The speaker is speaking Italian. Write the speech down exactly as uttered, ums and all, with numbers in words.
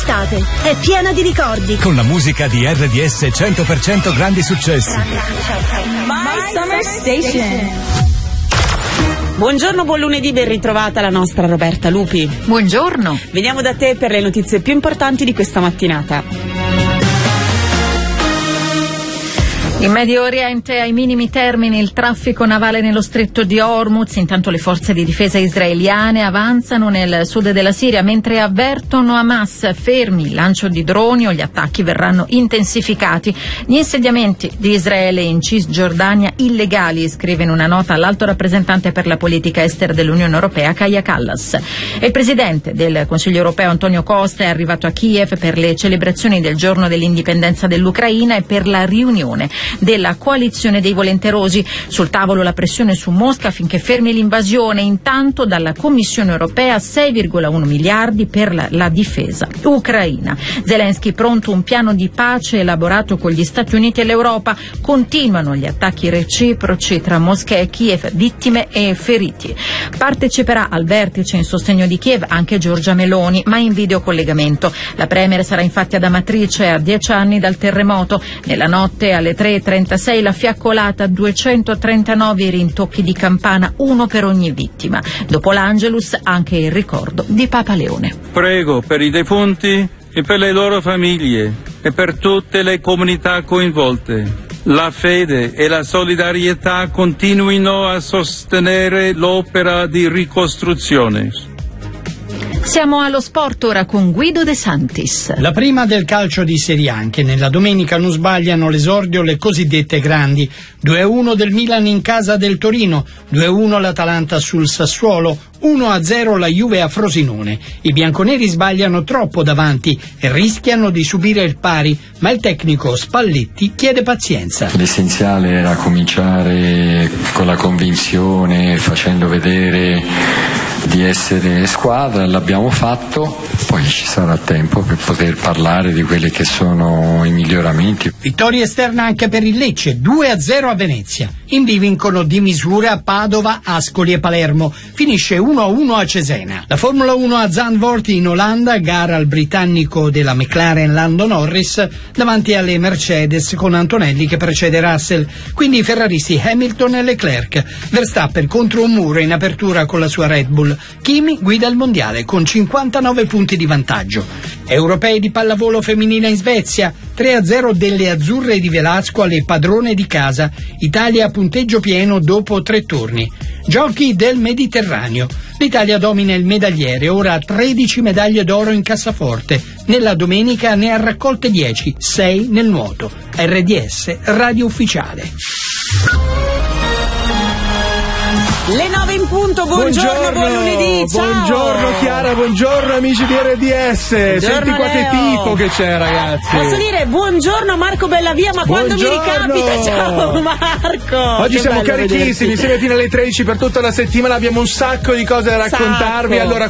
quest'estate è piena di ricordi. Con la musica di R D S cento per cento grandi successi. My Summer Station. Buongiorno, buon lunedì, ben ritrovata la nostra Roberta Lupi. Buongiorno. Veniamo da te per le notizie più importanti di questa mattinata. In Medio Oriente ai minimi termini il traffico navale nello stretto di Hormuz, intanto le forze di difesa israeliane avanzano nel sud della Siria mentre avvertono Hamas: fermi il lancio di droni o gli attacchi verranno intensificati. Gli insediamenti di Israele in Cisgiordania illegali, scrive in una nota l'alto rappresentante per la politica estera dell'Unione Europea Kaja Kallas. E il presidente del Consiglio Europeo Antonio Costa è arrivato a Kiev per le celebrazioni del giorno dell'indipendenza dell'Ucraina e per la riunione della coalizione dei volenterosi. Sul tavolo la pressione su Mosca affinché fermi l'invasione. Intanto dalla Commissione Europea sei virgola uno miliardi per la, la difesa ucraina. Zelensky pronto un piano di pace elaborato con gli Stati Uniti e l'Europa. Continuano gli attacchi reciproci tra Mosca e Kiev, vittime e feriti. Parteciperà al vertice in sostegno di Kiev anche Giorgia Meloni, ma in videocollegamento. La premier sarà infatti ad Amatrice a dieci anni dal terremoto. Nella notte alle tre e trentasei la fiaccolata, duecentotrentanove i rintocchi di campana, uno per ogni vittima. Dopo l'Angelus anche il ricordo di Papa Leone. Prego per i defunti e per le loro famiglie e per tutte le comunità coinvolte. La fede e la solidarietà continuino a sostenere l'opera di ricostruzione. Siamo allo sport ora con Guido De Santis. La prima del calcio di Serie A, anche nella domenica non sbagliano l'esordio le cosiddette grandi. due a uno del Milan in casa del Torino, due a uno l'Atalanta sul Sassuolo, uno a zero la Juve a Frosinone. I bianconeri sbagliano troppo davanti e rischiano di subire il pari, ma il tecnico Spalletti chiede pazienza. L'essenziale era cominciare con la convinzione, facendo vedere di essere squadra, l'abbiamo fatto, poi ci sarà tempo per poter parlare di quelli che sono i miglioramenti. Vittoria esterna anche per il Lecce, due a zero a Venezia. In B vincono di misura Padova, Ascoli e Palermo. Finisce uno a uno a Cesena. La Formula uno a Zandvoort in Olanda, gara al britannico della McLaren Lando Norris davanti alle Mercedes con Antonelli che precede Russell. Quindi i ferraristi Hamilton e Leclerc. Verstappen contro un muro in apertura con la sua Red Bull. Kimi guida il mondiale con cinquantanove punti di vantaggio. Europei di pallavolo femminile in Svezia, tre a zero delle azzurre di Velasco alle padrone di casa. Italia a punteggio pieno dopo tre turni. Giochi del Mediterraneo. L'Italia domina il medagliere, ora ha tredici medaglie d'oro in cassaforte. Nella domenica ne ha raccolte dieci, sei nel nuoto. R D S, radio ufficiale. Le nove in punto, buongiorno, buon lunedì, ciao! Buongiorno Chiara, buongiorno amici di R D S, buongiorno, senti qua che Leo. tifo che c'è ragazzi! Posso dire buongiorno Marco Bellavia, ma quando mi Buongiorno. ricapita, ciao Marco! Oggi Che siamo bello carichissimi, vederti. insieme fino alle tredici per tutta la settimana, abbiamo un sacco di cose da raccontarvi, Sacco. allora